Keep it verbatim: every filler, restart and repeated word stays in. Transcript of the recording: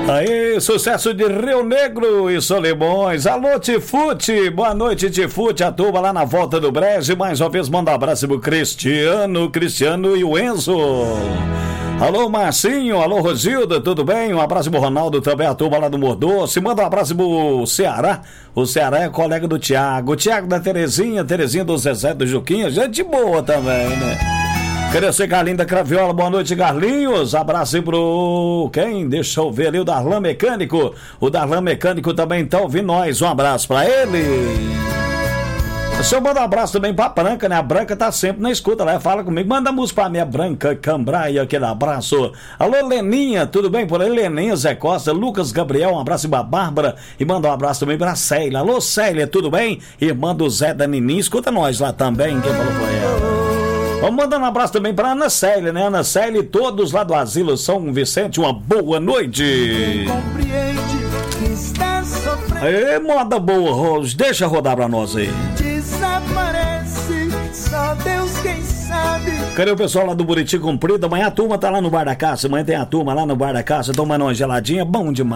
Aí, sucesso de Rio Negro e Solimões. Alô, Tifute, boa noite, Tifute, a turma lá na volta do Brejo. Mais uma vez, manda um abraço pro Cristiano, Cristiano e o Enzo. Alô, Marcinho, alô, Rosilda, tudo bem? Um abraço pro Ronaldo também, a turma lá do Mordoço. Manda um abraço pro Ceará. O Ceará é colega do Tiago. O Tiago da Terezinha, Terezinha do Zezé do Juquinha, gente boa também, né? Queria ser Carlinho da Craviola, boa noite, Carlinhos. Abraço aí pro quem? Deixa eu ver ali, o Darlan Mecânico. O Darlan Mecânico também tá ouvindo nós. Um abraço pra ele. Se eu mandar um abraço também pra Branca, né? A Branca tá sempre na escuta lá, fala comigo. Manda música pra minha Branca Cambraia, aquele abraço. Alô, Leninha, tudo bem por aí? Leninha, Zé Costa, Lucas Gabriel, um abraço pra Bárbara. E manda um abraço também pra Célia. Alô, Célia, tudo bem? Irmã do Zé da Nini, escuta nós lá também, quem falou foi ela. Vamos mandando um abraço também pra Ana Célia, né? Ana Célia e todos lá do Asilo São Vicente, uma boa noite. Quem compreende que está sofrendo. Ei, moda boa, Rose, deixa rodar pra nós aí. Desaparece, só Deus quem sabe. Cadê o pessoal lá do Buriti Comprido? Amanhã a turma tá lá no Bar da Caça, amanhã tem a turma lá no Bar da Caça, tomando uma geladinha, bom demais.